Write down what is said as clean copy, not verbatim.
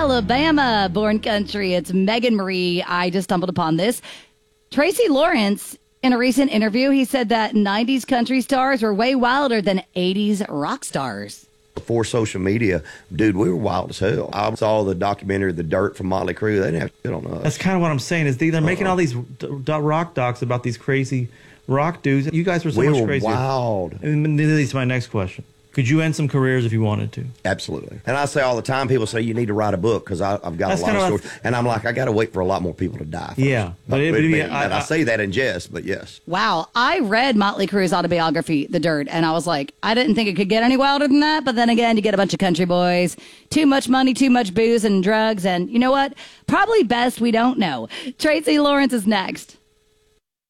Alabama born country. It's Megan Marie. I just stumbled upon this. Tracy Lawrence, in a recent interview, he said that 90s country stars were way wilder than 80s rock stars. Before social media, dude, we were wild as hell. I saw the documentary The Dirt from Motley Crue. They didn't have shit on us. That's kind of what I'm saying, is they're making all these rock docs about these crazy rock dudes. You guys were so much crazier. We were wild. And that leads to my next question. Could you end some careers if you wanted to? Absolutely. And I say all the time, people say you need to write a book because I've got a lot of stories. And I'm like, I got to wait for a lot more people to die first. Yeah. I say that in jest, but yes. Wow. I read Motley Crue's autobiography, The Dirt, and I was like, I didn't think it could get any wilder than that. But then again, you get a bunch of country boys, too much money, too much booze and drugs. And you know what? Probably best we don't know. Tracy Lawrence is next.